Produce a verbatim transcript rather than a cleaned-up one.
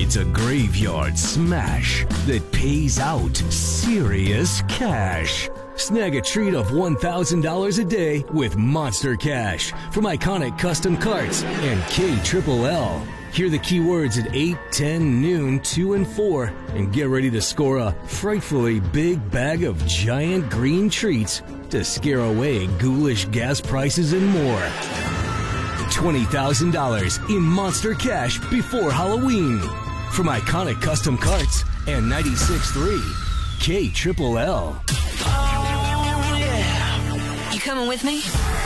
It's a graveyard smash that pays out serious cash. Snag a treat of one thousand dollars a day with Monster Cash from Iconic Custom Carts and K Triple L. Hear the keywords at eight, ten, noon, two, and four, and get ready to score a frightfully big bag of giant green treats to scare away ghoulish gas prices and more. twenty thousand dollars in Monster Cash before Halloween from Iconic Custom Carts and ninety-six point three K Triple L. Oh, yeah. You coming with me?